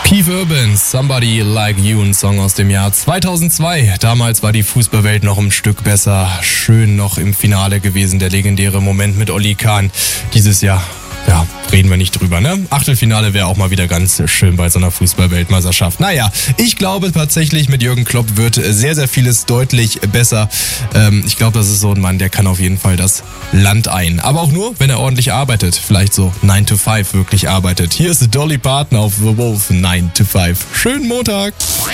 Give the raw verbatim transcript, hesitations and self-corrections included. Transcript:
Keith Urban, Somebody Like You, ein Song aus dem Jahr zweitausendzwei. Damals war die Fußballwelt noch ein Stück besser. Schön noch im Finale gewesen, der legendäre Moment mit Oli Kahn. Dieses Jahr, ja, reden wir nicht drüber, ne? Achtelfinale wäre auch mal wieder ganz schön bei so einer Fußball-Weltmeisterschaft. Naja, ich glaube tatsächlich, mit Jürgen Klopp wird sehr, sehr vieles deutlich besser. Ähm, ich glaube, das ist so ein Mann, der kann auf jeden Fall das Land ein. Aber auch nur, wenn er ordentlich arbeitet. Vielleicht so nine to five wirklich arbeitet. Hier ist Dolly Parton auf The Wolf nine to five. Schönen Montag!